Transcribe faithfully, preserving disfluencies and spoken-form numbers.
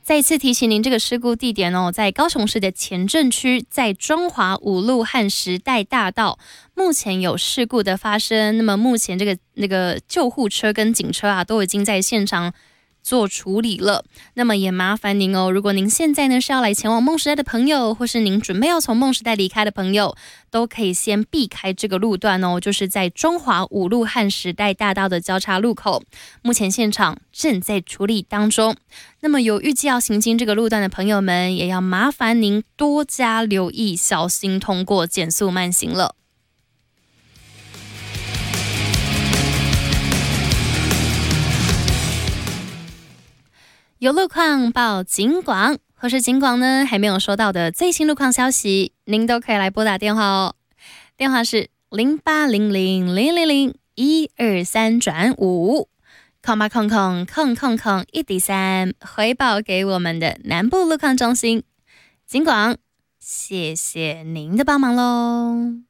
再次提醒您，这个事故地点哦，在高雄市的前镇区，在中华五路和时代大道，目前有事故的发生。那么目前这个那个救护车跟警车啊，都已经在现场做处理了。那么也麻烦您哦，如果您现在呢是要来前往梦时代的朋友，或是您准备要从梦时代离开的朋友，都可以先避开这个路段哦，就是在中华五路和时代大道的交叉路口，目前现场正在处理当中。那么有预计要行经这个路段的朋友们，也要麻烦您多加留意，小心通过，减速慢行了。有路况报警广，或是警广呢还没有收到的最新路况消息，您都可以来拨打电话哦。电话是零八零零零零零一二三转五，空八空空空空空一底三，回报给我们的南部路况中心。警广，谢谢您的帮忙喽。